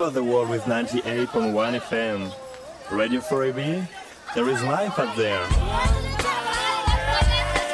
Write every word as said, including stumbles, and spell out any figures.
of the world with ninety-eight point one F M. Radio four A B? There is life out there.